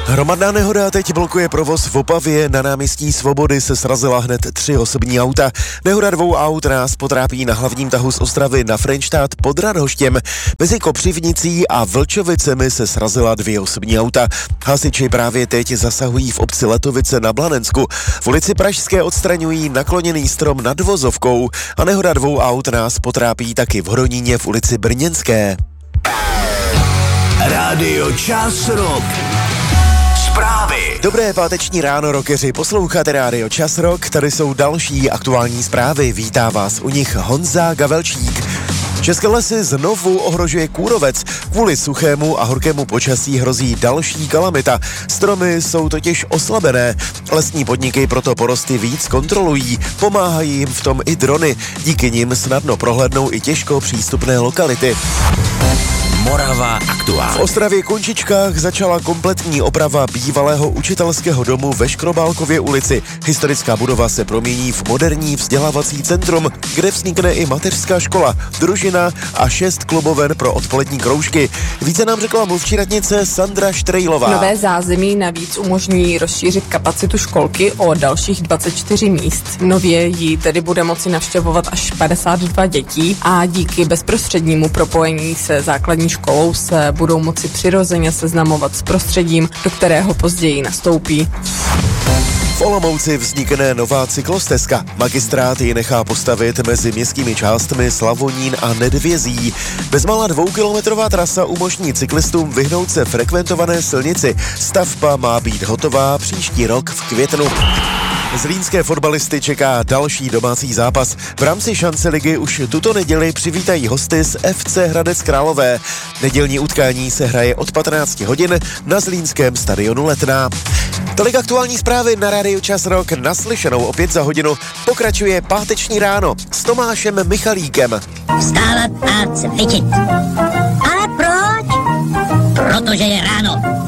Hromadná nehoda teď blokuje provoz v Opavě. Na náměstí Svobody se srazila hned 3 osobní auta. Nehoda 2 aut nás potrápí na hlavním tahu z Ostravy na Frenštát pod Radhoštěm. Mezi Kopřivnicí a Vlčovicemi se srazila 2 osobní auta. Hasiči právě teď zasahují v obci Letovice na Blanensku. V ulici Pražské odstraňují nakloněný strom nad vozovkou a nehoda 2 aut nás potrápí taky v Hroníně v ulici Brněnské. Rádio Čas Rock. Zprávy. Dobré páteční ráno, rockeři, posloucháte Rádio Čas Rock, tady jsou další aktuální zprávy, vítá vás u nich Honza Gavelčík. České lesy znovu ohrožuje kůrovec. Kvůli suchému a horkému počasí hrozí další kalamita. Stromy jsou totiž oslabené. Lesní podniky proto porosty víc kontrolují. Pomáhají jim v tom i drony. Díky nim snadno prohlédnou i těžko přístupné lokality. Morava aktuálně. V Ostravě Končičkách začala kompletní oprava bývalého učitelského domu ve Škrobálkově ulici. Historická budova se promění v moderní vzdělávací centrum, kde vznikne i mateřská škola, družina a 6 kluboven pro odpolední kroužky. Více nám řekla mluvčí radnice Sandra Štrejlová. Nové zázemí navíc umožní rozšířit kapacitu školky o dalších 24 míst. Nově ji tedy bude moci navštěvovat až 52 dětí a díky bezprostřednímu propojení se základní školou se budou moci přirozeně seznamovat s prostředím, do kterého později nastoupí. V Olomouci vznikne nová cyklostezka. Magistrát ji nechá postavit mezi městskými částmi Slavonín a Nedvězí. Bezmála 2kilometrová trasa umožní cyklistům vyhnout se frekventované silnici. Stavba má být hotová příští rok v květnu. Zlínské fotbalisty čeká další domácí zápas. V rámci šance ligy už tuto neděli přivítají hosty z FC Hradec Králové. Nedělní utkání se hraje od 15 hodin na zlínském stadionu Letná. Tolik aktuální zprávy na Rádiu Čas Rock, naslyšenou opět za hodinu. Pokračuje páteční ráno s Tomášem Michalíkem. Vstávat a cvičit. Ale proč? Protože je ráno.